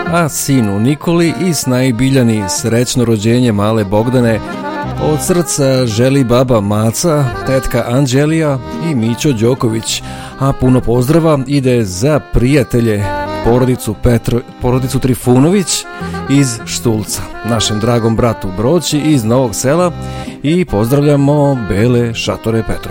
a sinu Nikoli iz Najbiljani srećno rođenje male Bogdane. Od srca želi baba Maca, tetka Anđelija i Mićo Đoković, a puno pozdrava ide za prijatelje, porodicu Trifunović iz Štulca, našem dragom bratu Broći iz Novog Sela i pozdravljamo Bele Šatore Petrović.